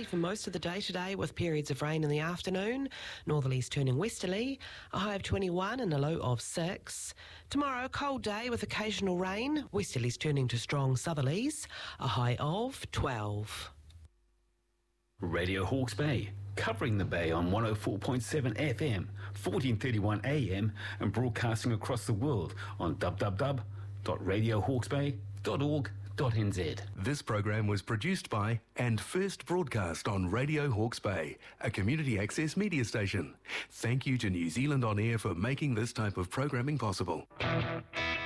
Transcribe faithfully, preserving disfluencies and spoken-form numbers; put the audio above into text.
cloudy for most of the day today with periods of rain in the afternoon. Northerlies turning westerly. A high of twenty-one and a low of six. Tomorrow, a cold day with occasional rain. Westerlies turning to strong southerlies. A high of twelve. Radio Hawke's Bay, covering the Bay on one oh four point seven F M, fourteen thirty-one A M, and broadcasting across the world on w w w dot radio hawke's bay dot org dot n z. This program was produced by and first broadcast on Radio Hawke's Bay, a community access media station. Thank you to New Zealand On Air for making this type of programming possible.